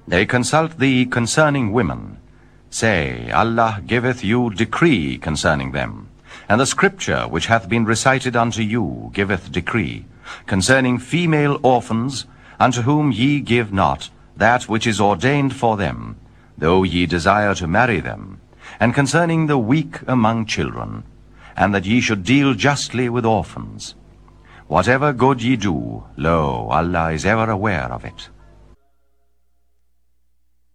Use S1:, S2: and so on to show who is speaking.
S1: They consult thee concerning women. Say, Allah giveth you decree concerning them. And the scripture which hath been recited unto you giveth decree concerning female orphans, unto whom ye give not that which is ordained for them, though ye desire to marry them, and concerning the weak among children, and that ye should deal justly with orphans. Whatever good ye do, lo, Allah is ever aware of it.